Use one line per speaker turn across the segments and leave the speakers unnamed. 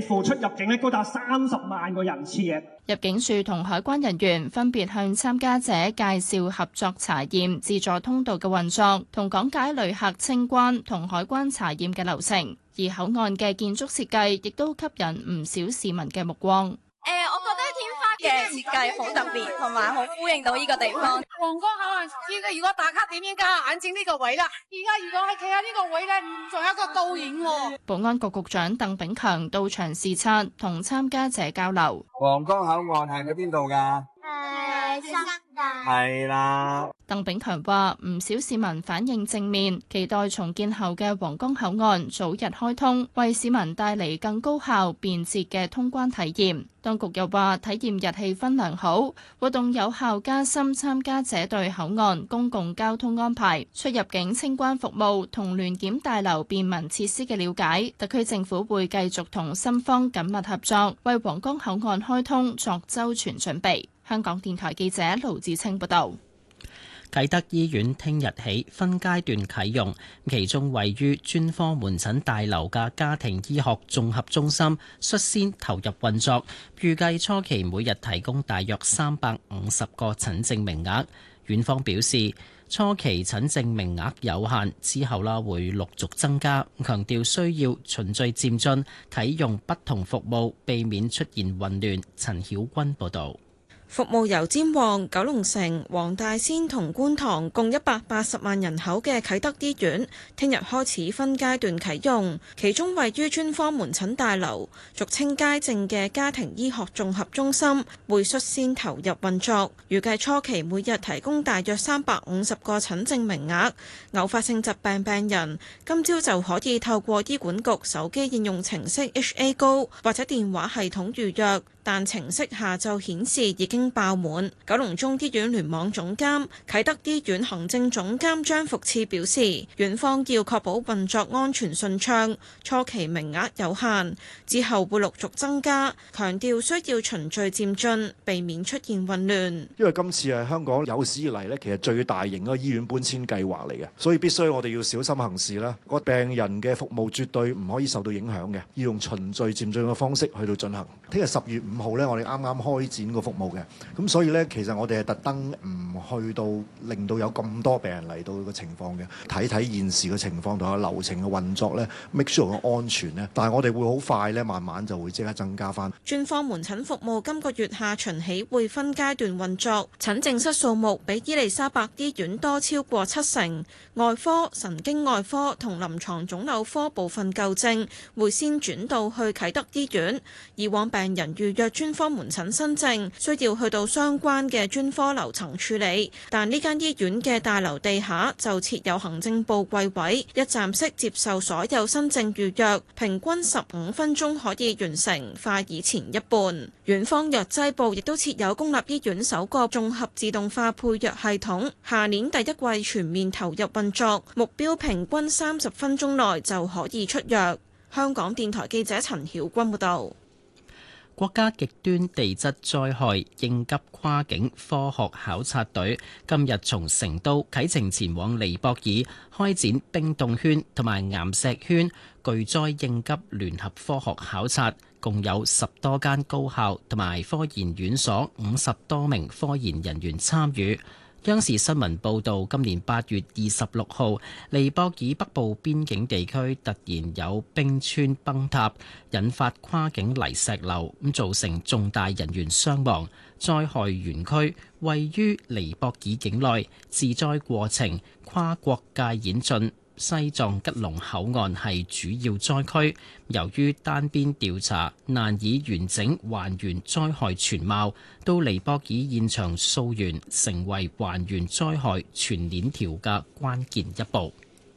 付出入境咧高達30萬個人次嘅。
入境處同海關人員分別向參加者介紹合作查驗自助通道嘅運作，同講解旅客清關同海關查驗嘅流程。而口岸嘅建築設計亦都吸引唔少市民嘅目光。
我覺得天花嘅設計好特別，同埋好呼應到呢個地方。
皇崗口岸如果打卡點應該眼睛呢個位啦，而家如果係企喺呢個位咧，仲有一個倒影喎。
保安局局長鄧炳強到場視察，同參加者交流。
皇崗口岸係喺邊度㗎？
新界
係啦。
鄧炳強話：唔少市民反應正面，期待重建後嘅皇崗口岸早日開通，為市民帶嚟更高效、便捷嘅通關體驗。當局又話，體驗日氣氛良好，活動有效加深參加者對口岸公共交通安排、出入境清關服務同聯檢大樓便民設施嘅了解。特區政府會繼續同深方緊密合作，為皇崗口岸開通作周全準備。香港電台記者盧志清報道。
啟德醫院聽日起分階段啟用，其中位於專科門診大樓嘅家庭醫學綜合中心率先投入運作，預計初期每日提供大約350個診症名額。院方表示，初期診症名額有限，之後會陸續增加，強調需要循序漸進啟用不同服務，避免出現混亂。陳曉君報導。
服務由尖旺、九龍城、黃大仙同觀塘共180萬人口嘅啟德醫院，聽日開始分階段啟用。其中位於專科門診大樓，俗稱街症嘅家庭醫學綜合中心，會率先投入運作。預計初期每日提供大約350個診症名額。偶發性疾病病人今朝就可以透過醫管局手機應用程式 HA Go 或者電話系統預約。但程式下晝顯示已經爆滿。九龍中醫院聯網總監、啟德醫院行政總監張福賜表示，院方要確保運作安全順暢，初期名額有限，之後會陸續增加，強調需要循序漸進，避免出現混亂。
因為今次係香港有史以嚟其實最大型嘅醫院搬遷計劃嚟嘅，所以必須我哋要小心行事啦。個病人嘅服務絕對唔可以受到影響嘅，要用循序漸進嘅方式去到進行。聽日10月5號我哋啱啱開展個服務嘅，咁所以呢，其實我哋係特登唔去到令到有咁多病人嚟到個情況嘅，睇睇現時嘅情況同埋流程嘅運作呢 make sure 個安全呢。但係我哋會好快呢，慢慢就會即刻增加翻。
專科門診服務今個月下旬起會分階段運作，診症室數目比伊利沙伯醫院多超過70%。外科、神經外科同臨床腫瘤科部分舊症會先轉到去啟德醫院。以往病人預約專科門診新症需要去到相關嘅專科樓層處理，但呢間醫院嘅大樓地下就設有行政部櫃位，一站式接受所有新症預約，平均15分鐘可以完成，快以前一半。院方藥劑部亦都設有公立醫院首個綜合自動化配藥系統，下年第一季全面投入運作，目標平均30分鐘內就可以出藥。香港電台記者陳曉君報道。
國家極端地質災害應急跨境科學考察隊今日從成都啟程前往尼泊爾，開展冰凍圈同埋岩石圈巨災應急聯合科學考察，共有10多間高校同埋科研院所50多名科研人員參與。央視新聞報導，今年8月26號，尼泊爾北部邊境地區突然有冰川崩塌，引發跨境泥石流，造成重大人員傷亡。災害園區位於尼泊爾境內，治災過程跨國界演進。西藏吉隆口岸係主要災區，由於單邊調查難以完整還原災害全貌，到尼泊爾現場溯源成為還原災害全鏈條嘅關鍵一步。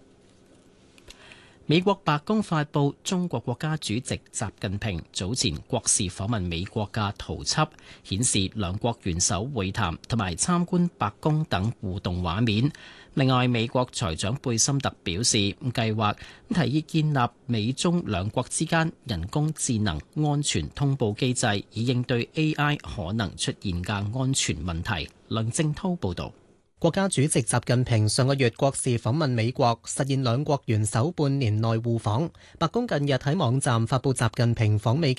美國白宮發布中國國家主席習近平早前國事訪問美國嘅圖輯，顯示兩國元首會談同埋參觀白宮等互動畫面。另外，美國財長貝森特表示，計劃提議建立美中兩國之間人工智能安全通報機制，以應對 AI 可能出現嘅安全問題。梁正滔報導。
國家主席習近平上個月國事訪問美國，實現兩國元首半年內互訪。白宮近日喺網站發布習近平訪美期